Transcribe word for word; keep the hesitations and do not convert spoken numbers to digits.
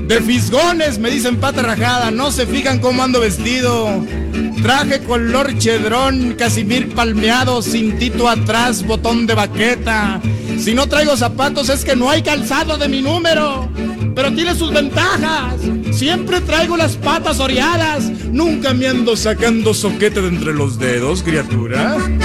De fisgones me dicen pata rajada, no se fijan cómo ando vestido. Traje color chedrón, casimir palmeado, cintito atrás, botón de baqueta. Si no traigo zapatos es que no hay calzado de mi número. Pero tiene sus ventajas. Siempre traigo las patas oreadas. Nunca me ando sacando soquete de entre los dedos, criatura.